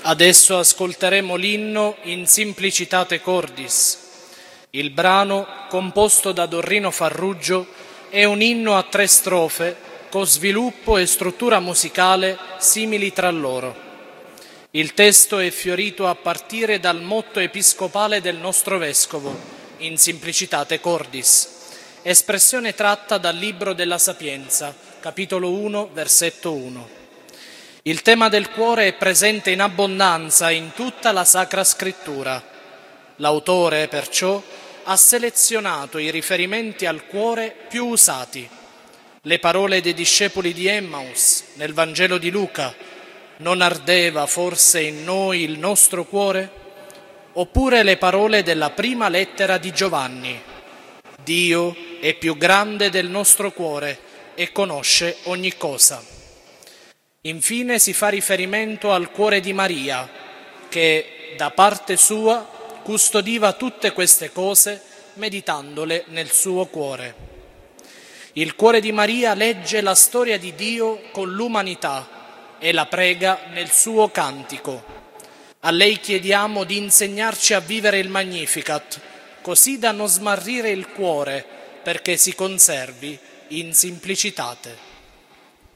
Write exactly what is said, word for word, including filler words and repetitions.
Adesso ascolteremo l'inno In Simplicitate Cordis. Il brano, composto da Dorrino Farruggio, è un inno a tre strofe con sviluppo e struttura musicale simili tra loro. Il testo è fiorito a partire dal motto episcopale del nostro vescovo, In Simplicitate Cordis, espressione tratta dal Libro della Sapienza, capitolo uno, versetto uno. Il tema del cuore è presente in abbondanza in tutta la Sacra Scrittura. L'autore, perciò, ha selezionato i riferimenti al cuore più usati. Le parole dei discepoli di Emmaus nel Vangelo di Luca: non ardeva forse in noi il nostro cuore? Oppure le parole della prima lettera di Giovanni: Dio è più grande del nostro cuore e conosce ogni cosa. Infine si fa riferimento al cuore di Maria, che da parte sua custodiva tutte queste cose meditandole nel suo cuore. Il cuore di Maria legge la storia di Dio con l'umanità e la prega nel suo cantico. A lei chiediamo di insegnarci a vivere il Magnificat, così da non smarrire il cuore, perché si conservi in simplicitate.